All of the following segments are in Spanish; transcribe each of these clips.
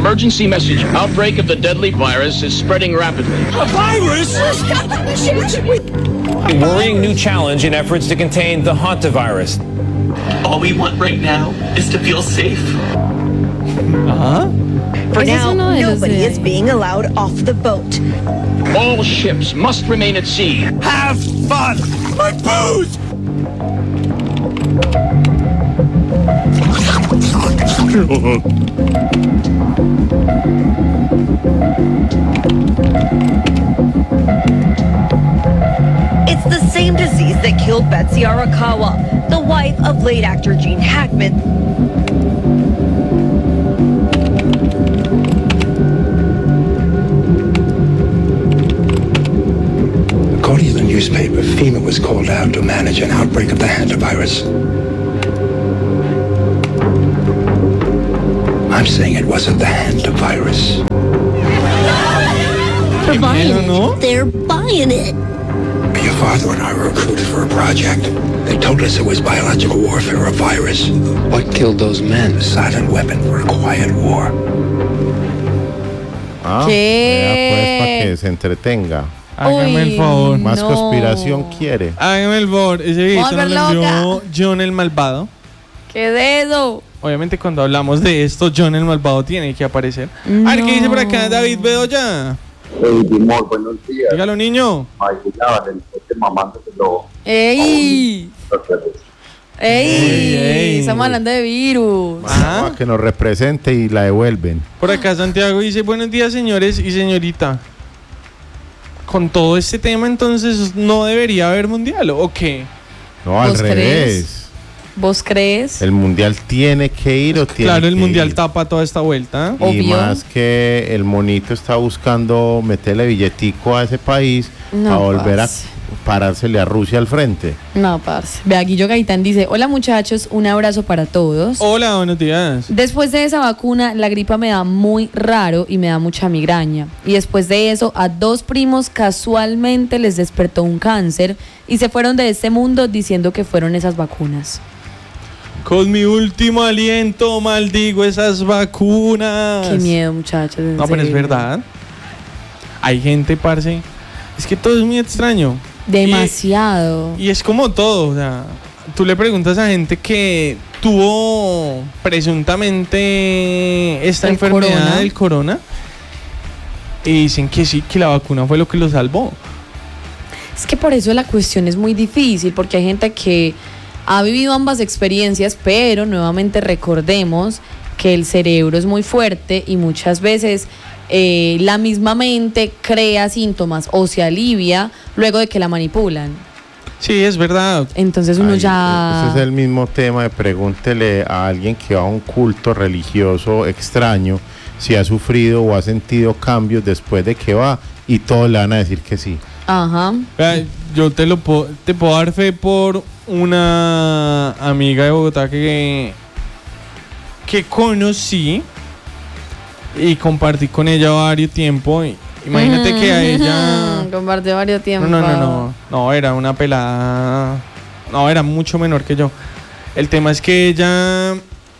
Emergency message. Outbreak of the deadly virus is spreading rapidly. A virus? Worrying new challenge in efforts to contain the hantavirus. All we want right now is to feel safe. For now, nobody is being allowed off the boat. All ships must remain at sea. Have fun! My booze! It's the same disease that killed Betsy Arakawa, the wife of late actor Gene Hackman. According to the newspaper, FEMA was called out to manage an outbreak of the hantavirus. I'm saying it wasn't the hantavirus. They're buying it. ¿no? They're buying it. Your father and I were recruited for a project. They told us it was biological warfare, a virus. What killed those men? A silent weapon for a quiet war. Vea pues, para que se entretenga. Hágame el favor. Más conspiración quiere. Hágame el favor. Ese videito nos lo envió John el Malvado. ¿Qué dedo? Obviamente cuando hablamos de esto, John el Malvado tiene que aparecer. A ver, ¿qué dice por acá David Bedoya? Hey, Dimor, buenos días. Dígalo, niño. Ay, ya, del coche mamándoselo. ¡Ey! ¡Ey! Estamos hablando de virus. Que nos represente y la devuelven. Por acá Santiago dice, buenos días, señores y señorita. Con todo este tema, entonces, ¿no debería haber mundial o qué? No, al ¿Vos revés. crees? ¿Vos crees? El mundial tiene que ir o tiene Claro, el que mundial ir. tapa toda esta vuelta. Y Obvio. más que el monito está buscando meterle billetico a ese país No, a volver parce. a parársele a Rusia al frente. No, parce. Vea, Guillo Gaitán dice, hola muchachos, un abrazo para todos. Hola, buenos días. Después de esa vacuna, la gripa me da muy raro y me da mucha migraña. Y después de eso, a 2 primos casualmente les despertó un cáncer y se fueron de este mundo diciendo que fueron esas vacunas. Con mi último aliento maldigo esas vacunas. Qué miedo, muchachos. en No, pero es serio. verdad. Hay gente, parce. Es que todo es muy extraño. Demasiado. Y es como todo, o sea, tú le preguntas a gente que tuvo presuntamente esta El enfermedad corona. del corona y dicen que sí, que la vacuna fue lo que lo salvó. Es que por eso la cuestión es muy difícil, porque hay gente que ha vivido ambas experiencias, pero nuevamente recordemos que el cerebro es muy fuerte y muchas veces la misma mente crea síntomas o se alivia luego de que la manipulan. Sí, es verdad. Entonces uno ya... Ese es el mismo tema de pregúntele a alguien que va a un culto religioso extraño si ha sufrido o ha sentido cambios después de que va y todos le van a decir que sí. Ajá. Vea, yo te puedo dar fe por una amiga de Bogotá que conocí y compartí con ella varios tiempo. Imagínate que a ella... Compartió varios tiempos. No, era una pelada... No, era mucho menor que yo. El tema es que ella...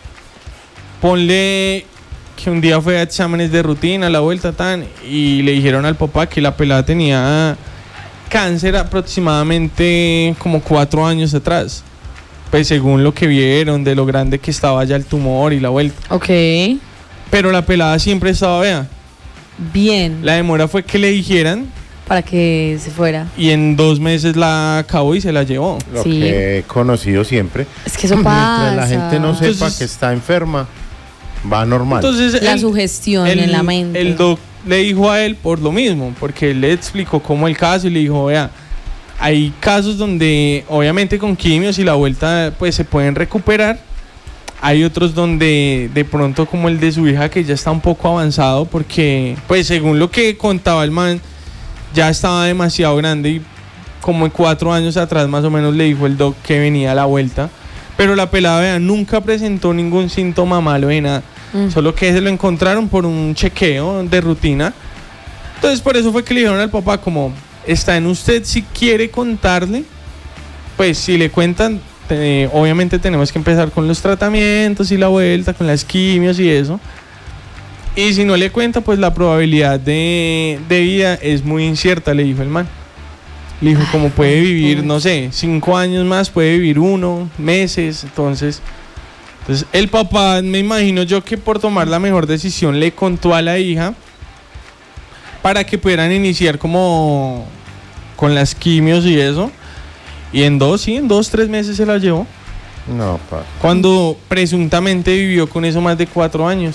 Ponle que un día fue a exámenes de rutina, a la vuelta tan, y le dijeron al papá que la pelada tenía cáncer aproximadamente como 4 años atrás. Pues según lo que vieron, de lo grande que estaba ya el tumor y la vuelta. Ok. Pero la pelada siempre estaba, vea. Bien. La demora fue que le dijeran. Para que se fuera. Y en 2 meses la acabó y se la llevó. Lo Sí. que he conocido siempre. Es que eso pasa. Mientras la gente no sepa Entonces- que está enferma, va normal. Entonces La sugestión en la mente. El doc le dijo a él por lo mismo, porque él le explicó cómo el caso y le dijo, vea, hay casos donde obviamente con quimios y la vuelta pues se pueden recuperar. Hay otros donde de pronto como el de su hija que ya está un poco avanzado porque pues según lo que contaba el man ya estaba demasiado grande y como en 4 años atrás más o menos le dijo el doc que venía a la vuelta. Pero la pelada, vea, nunca presentó ningún síntoma malo de nada. Solo que se lo encontraron por un chequeo de rutina. Entonces por eso fue que le dijeron al papá como, está en usted si quiere contarle. Pues si le cuentan, obviamente tenemos que empezar con los tratamientos y la vuelta, con las quimios y eso. Y si no le cuenta, pues la probabilidad de vida es muy incierta, le dijo el man. Le dijo, como puede vivir, no sé, 5 años más, puede vivir 1, meses. Entonces el papá, me imagino yo que por tomar la mejor decisión le contó a la hija para que pudieran iniciar como con las quimios y eso. Y en 2-3 meses se la llevó. No, pa. Cuando presuntamente vivió con eso más de 4 años.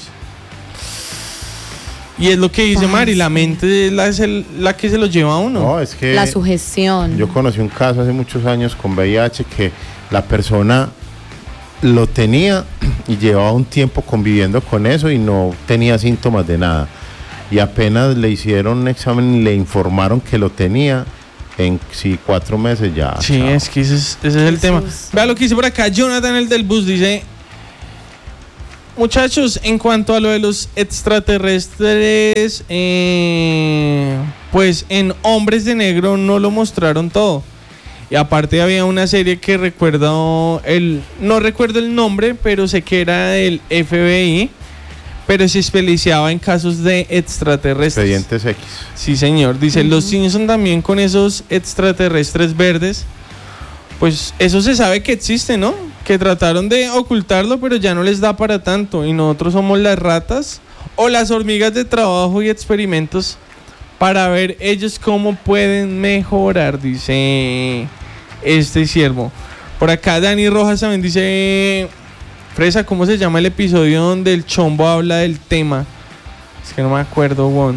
Y es lo que dice Mari, la mente es la que se lo lleva a uno. No, es que La sugestión. yo conocí un caso hace muchos años con VIH que la persona lo tenía y llevaba un tiempo conviviendo con eso y no tenía síntomas de nada. Y apenas le hicieron un examen y le informaron que lo tenía, en 4 meses ya. Sí, chao. es que ese es el tema. Vea lo que dice por acá Jonathan, el del bus, dice: muchachos, en cuanto a lo de los extraterrestres, pues en Hombres de Negro no lo mostraron todo. Y aparte había una serie que no recuerdo el nombre, pero sé que era del FBI, pero se especializaba en casos de extraterrestres. Expedientes X. Sí, señor. Dice, los Simpson también con esos extraterrestres verdes, pues eso se sabe que existe, ¿no? Que trataron de ocultarlo, pero ya no les da para tanto. Y nosotros somos las ratas o las hormigas de trabajo y experimentos para ver ellos cómo pueden mejorar, dice este siervo. Por acá Dani Rojas también dice: Fresa, ¿cómo se llama el episodio donde el chombo habla del tema? Es que no me acuerdo, Juan.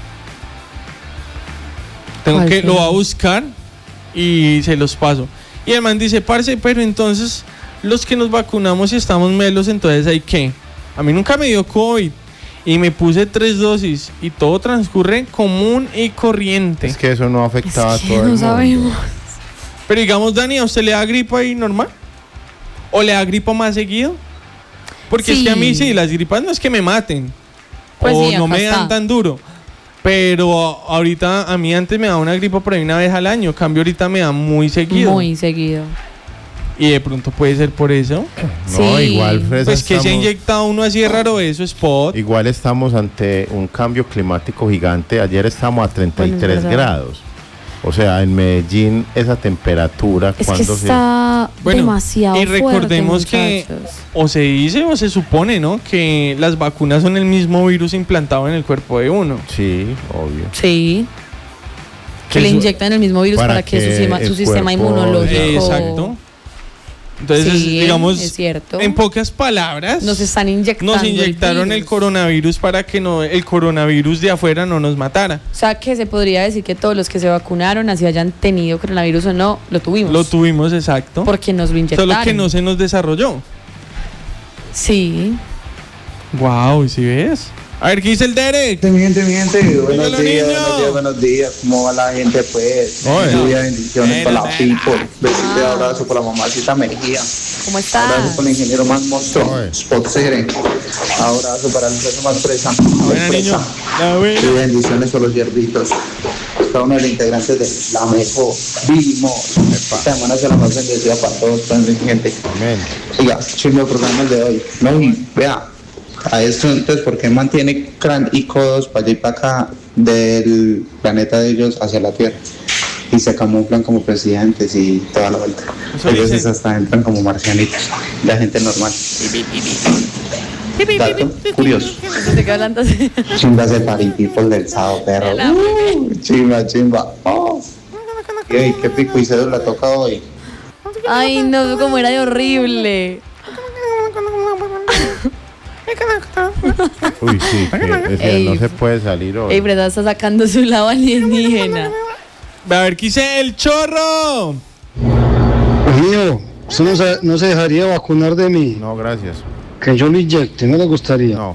Lo voy a buscar y se los paso. Y el man dice: parce, pero entonces los que nos vacunamos y estamos melos, entonces ¿hay qué? A mí nunca me dio COVID y me puse 3 dosis y todo transcurre común y corriente. Es que eso no afectaba a todo el mundo. Sabemos. Pero digamos, Dani, ¿a usted le da gripa ahí normal? ¿O le da gripa más seguido? Porque es que a mí sí, las gripas no es que me maten. Pues o sí, no acá me dan está. tan duro. Pero ahorita a mí antes me daba una gripa por ahí una vez al año. Cambio ahorita me da muy seguido. Muy seguido. Y de pronto puede ser por eso. No, Sí. igual, Fresa, Pues que se ha estamos- inyectado uno así de raro eso, Spot. Igual estamos ante un cambio climático gigante. Ayer estamos a 33 Bueno, es verdad. grados. O sea, en Medellín esa temperatura Es que cuando está demasiado y fuerte, recordemos que muchachos. o se dice o se supone, ¿no? Que las vacunas son el mismo virus implantado en el cuerpo de uno. Sí, obvio. Sí. Que le eso- inyectan el mismo virus para que su sistema cuerpo- inmunológico. Exacto. Entonces, Sí, digamos, es cierto. en pocas palabras, Nos están inyectando. nos inyectaron el virus. coronavirus para que el coronavirus de afuera no nos matara. O sea, que se podría decir que todos los que se vacunaron, así hayan tenido coronavirus o no, lo tuvimos. Lo tuvimos, exacto. Porque nos lo inyectaron. Solo que no se nos desarrolló. Sí. Wow, ¿sí ves? A ver, ¿qué dice el Derek? Mi gente, Dígalo, niño. buenos días, ¿cómo va la gente? Pues, Oye. lluvia, bendiciones para la people, besito y abrazo para la mamacita Mejía, ¿Cómo abrazo estás? para el ingeniero más monstruo, Oye. Spot Cere, abrazo para el preso más presa, Buena, niño. La buena. y bendiciones para los hierbitos, cada uno de los integrantes de La Mejor, vivimos, esta semana se la más bendecida para todos, para mi gente. Amén. Oiga, chingo el programa el de hoy. No, y vea, a esto entonces, ¿por qué mantiene crán y codos para allá y para acá del planeta de ellos hacia la Tierra? Y se camuflan como presidentes y toda la vuelta. Eso Ellos dicen. hasta entran como marcianitos, la gente normal. Dato curioso. ¿De qué hablando así? Chimba de party people del sábado, perro. Chimba. Oh. Ey, qué pico y cédula toca hoy. Ay, no, como era de horrible. Uy, sí, que Ey. no se puede salir hoy. Ey, Breda está sacando su lado alienígena. A ver, ¿qué dice el chorro? Mío, usted no se dejaría vacunar de mí. No, gracias. Que yo lo inyecte, no le gustaría. No.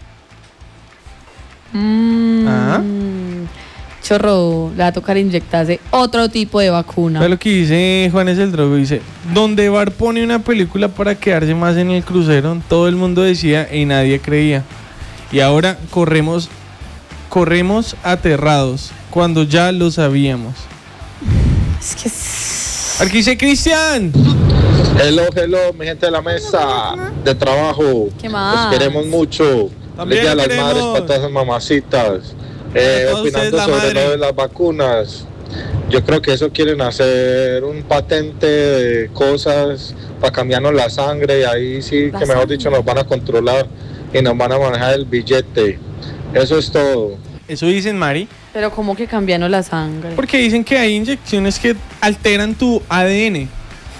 Ah. Chorro, le va a tocar inyectarse otro tipo de vacuna. Ve lo que dice Juanes el Drogo, dice: donde Bar pone una película para quedarse más en el crucero, todo el mundo decía y nadie creía. Y ahora corremos aterrados cuando ya lo sabíamos. Es que A ver, ¿qué dice Cristian? Hello, mi gente de la mesa de trabajo. ¿Qué más? Los queremos mucho. También Día de las queremos. madres para todas esas mamacitas. todos ustedes, Opinando la sobre madre. lo de las vacunas. Yo creo que eso quieren hacer un patente de cosas para cambiarnos la sangre y ahí sí que mejor dicho nos van a controlar y nos van a manejar el billete. Eso es todo. Eso dicen, Mari. Pero como que cambiando la sangre. Porque dicen que hay inyecciones que alteran tu ADN.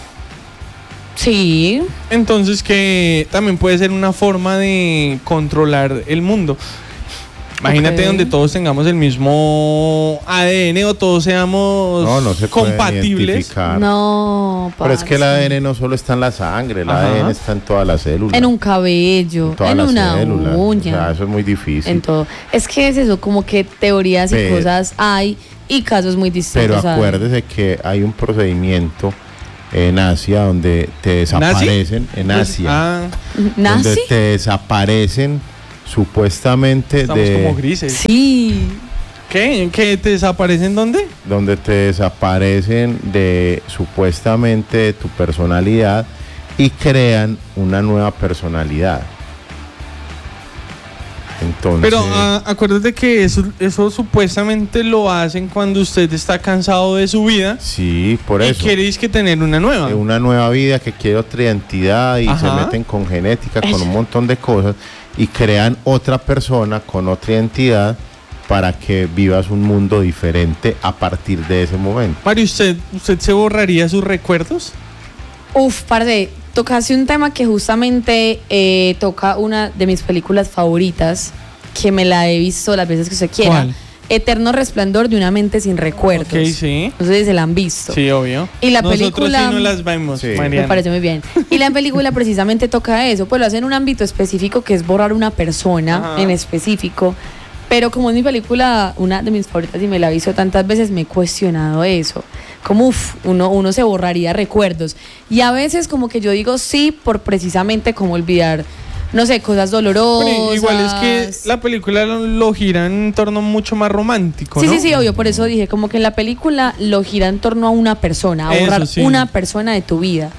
Sí. Entonces que también puede ser una forma de controlar el mundo. Imagínate Ok. donde todos tengamos el mismo ADN o todos seamos No se pueden compatibles. identificar. No, Pero es que el parce. ADN no solo está en la sangre, el Ajá. ADN está en todas las células. En un cabello, todas en las una células. uña. O sea, eso es muy difícil. En todo. Es que es eso, como que teorías y Pero- cosas hay y casos muy distintos. Pero hay. acuérdese que hay un procedimiento en Asia donde te desaparecen. En Asia. Ah, ¿Nazi? Donde te desaparecen supuestamente estamos como de. grises. Sí. ¿Qué? ¿Que te desaparecen dónde? Donde te desaparecen de supuestamente de tu personalidad y crean una nueva personalidad. Entonces. Pero acuérdate que eso supuestamente lo hacen cuando usted está cansado de su vida sí, por y eso. queréis que tener una nueva. Una nueva vida que quiere otra identidad y Ajá. se meten con genética, con Eso. un montón de cosas y crean otra persona con otra identidad para que vivas un mundo diferente a partir de ese momento. Mario, ¿usted se borraría sus recuerdos? Uf, parce, tocaste un tema que justamente toca una de mis películas favoritas, que me la he visto las veces que usted quiera. ¿Cuál? Eterno Resplandor de una mente sin recuerdos. Ok, sí. No sé si se la han visto. Sí, obvio. Y la Nosotros película- sí no las vemos, Sí. Mariana. Me parece muy bien. Y la película precisamente toca eso, pues lo hace en un ámbito específico que es borrar una persona Ajá. en específico. Pero como es mi película, una de mis favoritas y me la he visto tantas veces, me he cuestionado eso. Como uno se borraría recuerdos. Y a veces como que yo digo sí por precisamente como olvidar, no sé, cosas dolorosas. Pero igual es que la película lo gira en torno mucho más romántico, Sí, ¿no? sí, sí, obvio, por eso dije, como que en la película lo gira en torno a una persona, a Eso borrar sí. una persona de tu vida.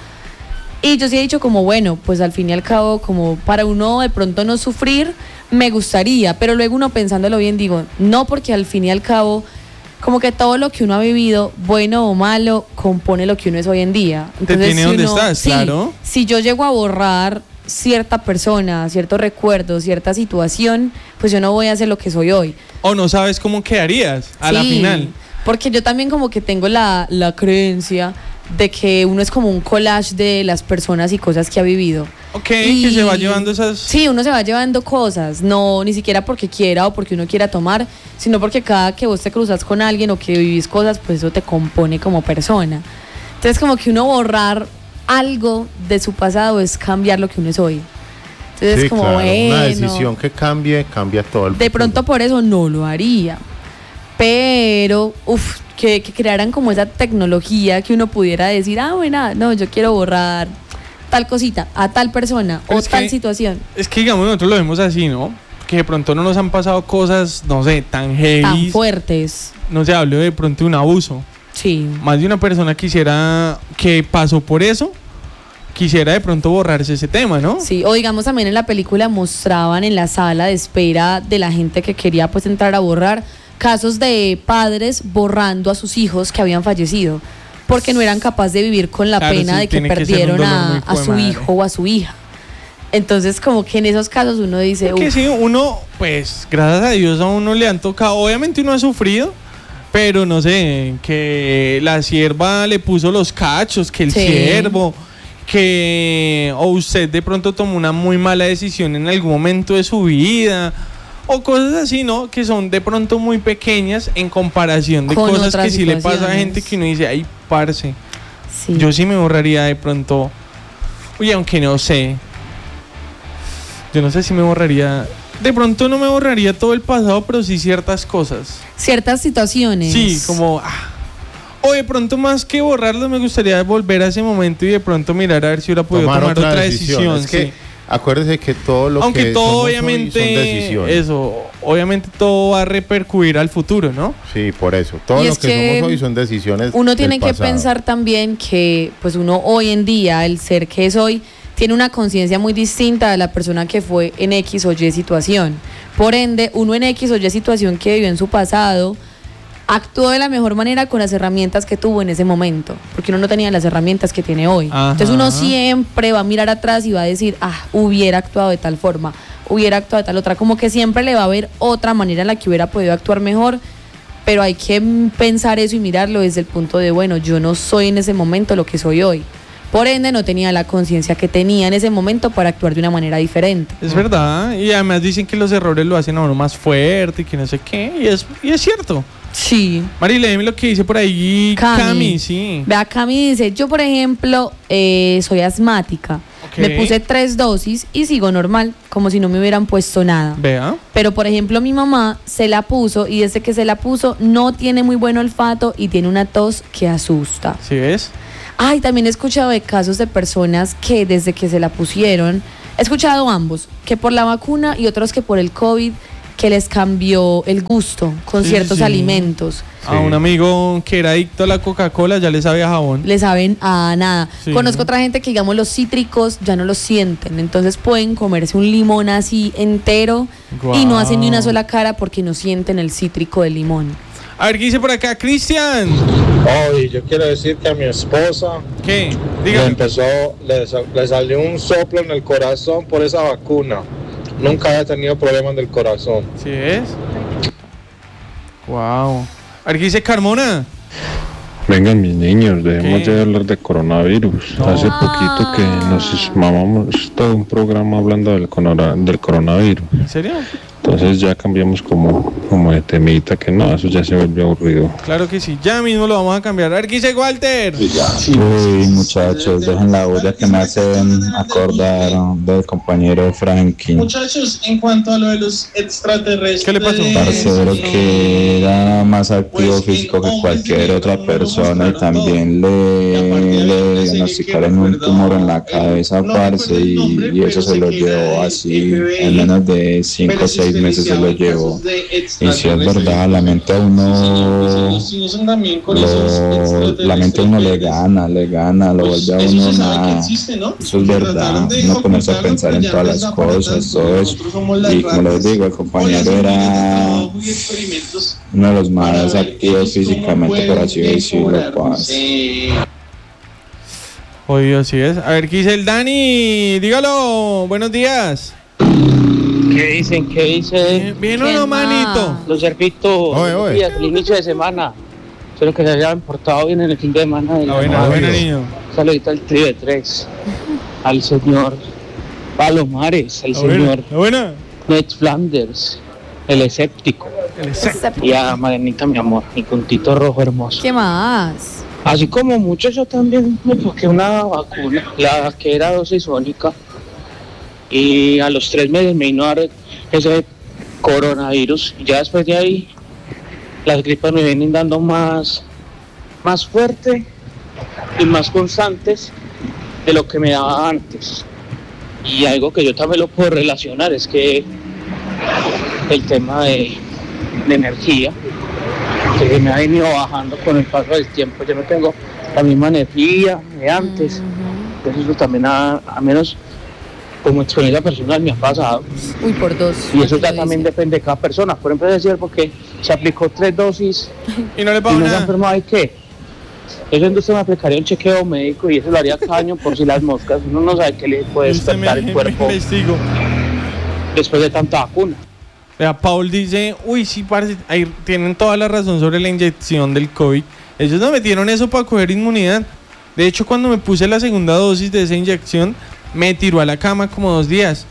Y yo sí he dicho como, bueno, pues al fin y al cabo, como para uno de pronto no sufrir, me gustaría, pero luego uno pensándolo bien digo, no, porque al fin y al cabo, como que todo lo que uno ha vivido, bueno o malo, compone lo que uno es hoy en día. tiene donde estás, sí, claro. Si yo llego a borrar cierta persona, cierto recuerdo, cierta situación, pues yo no voy a ser lo que soy hoy. O no sabes cómo quedarías a la Sí, final. Porque yo también como que tengo la creencia de que uno es como un collage de las personas y cosas que ha vivido. Ok, que se va llevando esas... Sí, uno se va llevando cosas, no ni siquiera porque quiera o porque uno quiera tomar, sino porque cada que vos te cruzas con alguien o que vivís cosas, pues eso te compone como persona. Entonces como que uno borrar algo de su pasado es cambiar lo que uno es hoy. Entonces Sí, como claro, bueno, una decisión que cambie, cambia todo el de futuro. pronto por eso no lo haría. Pero, que crearan como esa tecnología que uno pudiera decir, bueno, no, yo quiero borrar tal cosita a tal persona Pero o es tal que- situación Es que digamos nosotros lo vemos así, ¿no? Que de pronto no nos han pasado cosas, no sé, tan heavy. tan fuertes. No sé, hablo de pronto de un abuso. Sí. Más de una persona quisiera que pasó por eso, quisiera de pronto borrarse ese tema, ¿no? Sí, o digamos también en la película mostraban en la sala de espera de la gente que quería pues entrar a borrar casos de padres borrando a sus hijos que habían fallecido porque no eran capaces de vivir con la Claro, pena sí, de que tiene que ser un perdieron dolor a muy su hijo de hijo o a su hija. Entonces como que en esos casos uno dice, Porque "Uf". sí, uno, pues, gracias a Dios a uno le han tocado, obviamente uno ha sufrido, pero no sé, que la sierva le puso los cachos, que el Sí. siervo, que o usted de pronto tomó una muy mala decisión en algún momento de su vida, o cosas así, ¿no? Que son de pronto muy pequeñas en comparación de Con cosas otras que sí le pasa a situaciones. gente que uno dice, ay, parce, Sí. yo sí me borraría de pronto, uy, aunque no sé. Yo no sé si me borraría. De pronto no me borraría todo el pasado, pero sí ciertas cosas. Ciertas situaciones. Sí, como. O de pronto más que borrarlo, me gustaría volver a ese momento y de pronto mirar a ver si hubiera podido tomar otra decisión. Es que sí. acuérdese que todo lo Aunque que todo somos hoy obviamente. son decisiones. Eso, obviamente todo va a repercutir al futuro, ¿no? Sí, por eso. Todo Y lo es que que somos hoy son decisiones. Uno del tiene que pasado. pensar también que pues uno hoy en día, el ser que es hoy, tiene una conciencia muy distinta de la persona que fue en X o Y situación. Por ende, uno en X o Y situación que vivió en su pasado actuó de la mejor manera con las herramientas que tuvo en ese momento, porque uno no tenía las herramientas que tiene hoy. Ajá. Entonces uno siempre va a mirar atrás y va a decir, hubiera actuado de tal forma, hubiera actuado de tal otra, como que siempre le va a haber otra manera en la que hubiera podido actuar mejor, pero hay que pensar eso y mirarlo desde el punto de, bueno, yo no soy en ese momento lo que soy hoy. Por ende, no tenía la conciencia que tenía en ese momento para actuar de una manera diferente. Es verdad, y además dicen que los errores lo hacen a uno más fuerte y que no sé qué, y es cierto. Sí. Mari, léeme lo que dice por ahí Cami, sí. Vea, Cami dice, yo por ejemplo soy asmática. Okay. Me puse 3 dosis y sigo normal, como si no me hubieran puesto nada. Vea. Pero por ejemplo mi mamá se la puso y desde que se la puso no tiene muy buen olfato y tiene una tos que asusta. ¿Sí ves? Ay, también he escuchado de casos de personas que desde que se la pusieron, he escuchado ambos, que por la vacuna y otros que por el COVID, que les cambió el gusto con ciertos alimentos. A un amigo que era adicto a la Coca-Cola ya le sabía jabón. Le saben a nada. Sí. Conozco otra gente que, digamos, los cítricos ya no los sienten, entonces pueden comerse un limón así entero y no hacen ni una sola cara porque no sienten el cítrico del limón. A ver, ¿qué dice por acá? Cristian. Oye, yo quiero decir que a mi esposa ¿Qué? Dígame. le salió un soplo en el corazón por esa vacuna. Nunca había tenido problemas del corazón. ¿Sí es? Wow. A ver, ¿qué dice Carmona? Vengan mis niños, dejemos de hablar de coronavirus. Hace poquito que nos mamamos todo un programa hablando del coronavirus. ¿En serio? Entonces ya cambiamos como de temita, que no, eso ya se volvió aburrido. Claro que sí, ya mismo lo vamos a cambiar. A ver, ¿qué dice Walter? Uy, muchachos, dejen la olla que me hacen acordar del compañero Frankie. Muchachos, en cuanto a lo de los extraterrestres, ¿qué le pasó? Parcero que era más activo físico que cualquier otra persona y también le diagnosticaron un tumor en la cabeza, parce, y eso se lo llevó así en menos de 5 o 6 meses se lo llevó. Y si es verdad, la mente a uno le gana, lo vuelve a uno nada. Eso es verdad, uno comienza a pensar en todas las cosas, todo eso. Y como les digo, el compañero era uno de los más activos físicamente, por así decirlo, pues. Oye, así es. A ver, ¿qué dice el Dani? Dígalo, buenos días. ¿Qué dicen? ¿Qué dicen? ¿Bien o no, manito? Los cerquitos, buenos días, el inicio de semana. Espero que se hayan portado bien en el fin de semana. La buena, niño. Saludito al trío de 3, al señor Palomares, al señor Ned Flanders, el escéptico. Y a Marianita, mi amor, mi puntito rojo hermoso. ¿Qué más? Así como muchos, yo también me busqué una vacuna, la que era dosis única. Y a los 3 meses me vino a dar ese coronavirus. Y ya después de ahí, las gripas me vienen dando más fuerte y más constantes de lo que me daba antes. Y algo que yo también lo puedo relacionar es que el tema de energía, que me ha venido bajando con el paso del tiempo. Yo no tengo la misma energía de antes. Entonces eso también a menos como experiencia personal me ha pasado. Uy, por 2. Y eso ya también depende de cada persona. Por ejemplo, es decir, porque se aplicó 3 dosis y no le pasó nada. Se enfermó, ¿y qué? Eso entonces me aplicaría un chequeo médico y eso lo haría cada año por si las moscas. Uno no sabe qué le puede despertar el cuerpo después de tanta vacuna. Vea, Paul dice, uy, sí, parece, ahí tienen toda la razón sobre la inyección del COVID. Ellos no metieron eso para coger inmunidad. De hecho, cuando me puse la segunda dosis de esa inyección, me tiró a la cama como 2 días.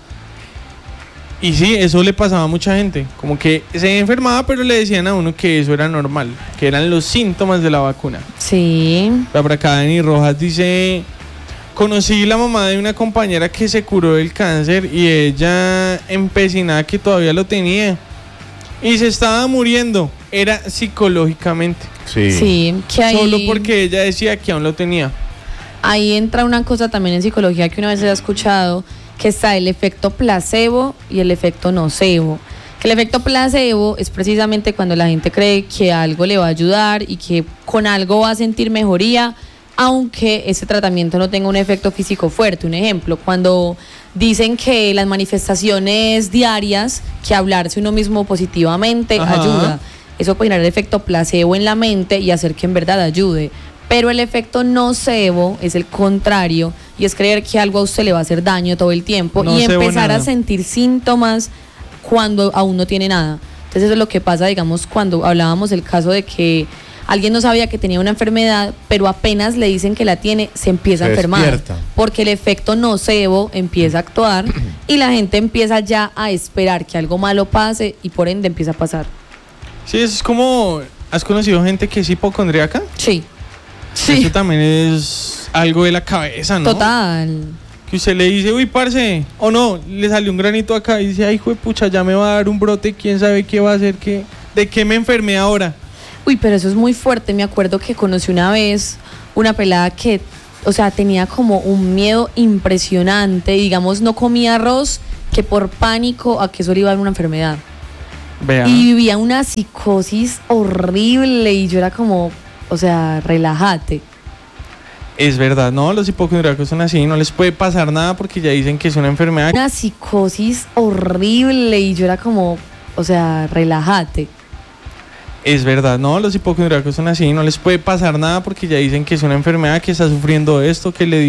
Y sí, eso le pasaba a mucha gente. Como que se enfermaba, pero le decían a uno que eso era normal, que eran los síntomas de la vacuna. Sí. Por acá Dani Rojas dice, conocí la mamá de una compañera que se curó del cáncer y ella empecinada que todavía lo tenía y se estaba muriendo. Era psicológicamente. Sí, que ahí, solo porque ella decía que aún lo tenía. Ahí entra una cosa también en psicología que una vez he escuchado, que está el efecto placebo y el efecto nocebo. Que el efecto placebo es precisamente cuando la gente cree que algo le va a ayudar y que con algo va a sentir mejoría, aunque ese tratamiento no tenga un efecto físico fuerte. Un ejemplo, cuando dicen que las manifestaciones diarias, que hablarse uno mismo positivamente ayuda. Eso puede generar efecto placebo en la mente y hacer que en verdad ayude. Pero el efecto nocebo es el contrario, y es creer que algo a usted le va a hacer daño todo el tiempo y empezar a sentir síntomas cuando aún no tiene nada. Entonces eso es lo que pasa, digamos, cuando hablábamos del caso de que alguien no sabía que tenía una enfermedad, pero apenas le dicen que la tiene, se empieza a enfermar. Despierta. Porque el efecto nocebo empieza a actuar y la gente empieza ya a esperar que algo malo pase y por ende empieza a pasar. Sí, es como... ¿Has conocido gente que es hipocondríaca? Sí. Eso también es algo de la cabeza, ¿no? Total. Que usted le dice, uy, parce, o no, le salió un granito acá y dice, ay, hijo de pucha, ya me va a dar un brote, quién sabe qué va a hacer, de qué me enfermé ahora. Uy, pero eso es muy fuerte. Me acuerdo que conocí una vez una pelada que, o sea, tenía como un miedo impresionante. Digamos, no comía arroz, que por pánico a que eso le iba a dar una enfermedad. Vea. Y vivía una psicosis horrible y yo era como, o sea, relájate. Es verdad, no, los hipocondríacos son así, no les puede pasar nada porque ya dicen que es una enfermedad. Una psicosis horrible y yo era como, o sea, relájate. Es verdad, no, los hipocondríacos son así, no les puede pasar nada porque ya dicen que es una enfermedad, que está sufriendo esto, que le